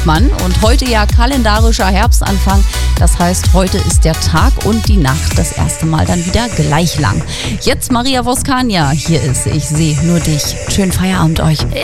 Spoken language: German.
man. Und heute ja kalendarischer Herbstanfang. Das heißt, heute ist der Tag und die Nacht das erste Mal dann wieder gleich lang. Jetzt Maria Voskania. Hier ist Ich sehe nur dich. Schönen Feierabend euch.